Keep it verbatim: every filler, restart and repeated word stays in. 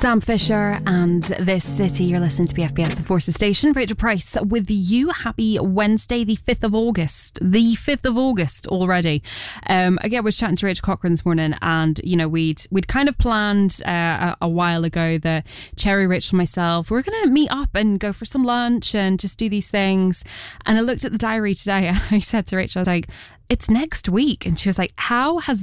Sam Fisher and This City. You're listening to B F B S, the Forces Station. Rachel Price with you. Happy Wednesday, the fifth of August. The fifth of August already. Um, again, I was chatting to Rachel Cochran this morning, and you know we'd we'd kind of planned uh, a, a while ago that Cherry, Rachel, and myself we were going to meet up and go for some lunch and just do these things. And I looked at the diary today and I said to Rachel, I was like, it's next week. And she was like, how has